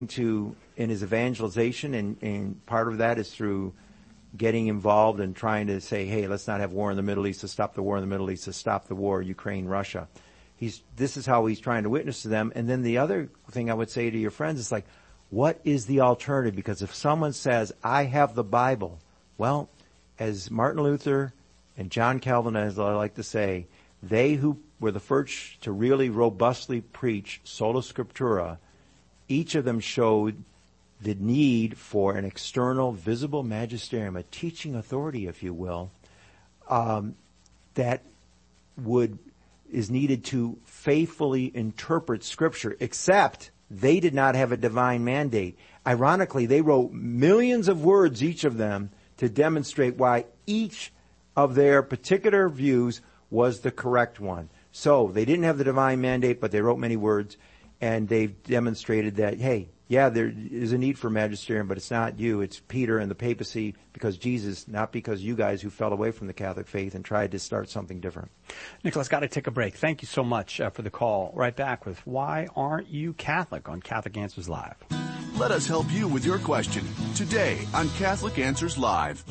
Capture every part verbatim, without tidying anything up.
to in his evangelization, and, and part of that is through getting involved and trying to say, hey, let's not have war in the Middle East, to stop the war in the Middle East, to stop the war, Ukraine, Russia. He's, this is how he's trying to witness to them. And then the other thing I would say to your friends is like, what is the alternative? Because if someone says, I have the Bible, well, as Martin Luther and John Calvin, as I like to say, they who were the first to really robustly preach sola scriptura, each of them showed the need for an external, visible magisterium, a teaching authority, if you will, um, that would is needed to faithfully interpret Scripture, except they did not have a divine mandate. Ironically, they wrote millions of words, each of them, to demonstrate why each of their particular views was the correct one. So they didn't have the divine mandate, but they wrote many words, and they've demonstrated that, hey, yeah, there is a need for magisterium, but it's not you, it's Peter and the papacy, because Jesus, not because you guys who fell away from the Catholic faith and tried to start something different. Nicholas, got to take a break. Thank you so much uh, for the call. Right back with Why Aren't You Catholic on Catholic Answers Live. Let us help you with your question today on Catholic Answers Live.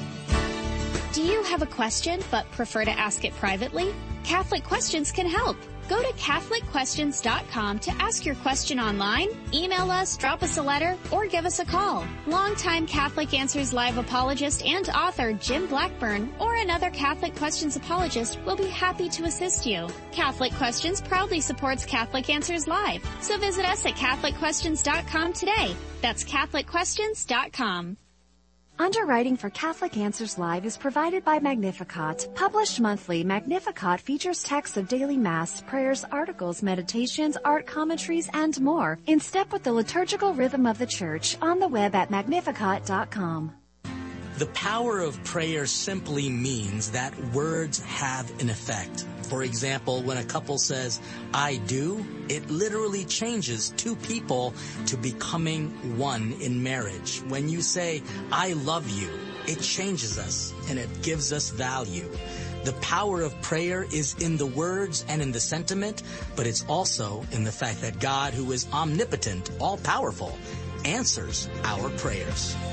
Do you have a question but prefer to ask it privately? Catholic Questions can help. Go to Catholic Questions dot com to ask your question online, email us, drop us a letter, or give us a call. Longtime Catholic Answers Live apologist and author Jim Blackburn or another Catholic Questions apologist will be happy to assist you. Catholic Questions proudly supports Catholic Answers Live, so visit us at Catholic Questions dot com today. That's Catholic Questions dot com. Underwriting for Catholic Answers Live is provided by Magnificat. Published monthly, Magnificat features texts of daily Mass, prayers, articles, meditations, art commentaries, and more, in step with the liturgical rhythm of the Church, on the web at Magnificat dot com. The power of prayer simply means that words have an effect. For example, when a couple says, I do, it literally changes two people to becoming one in marriage. When you say, I love you, it changes us and it gives us value. The power of prayer is in the words and in the sentiment, but it's also in the fact that God, who is omnipotent, all-powerful, answers our prayers.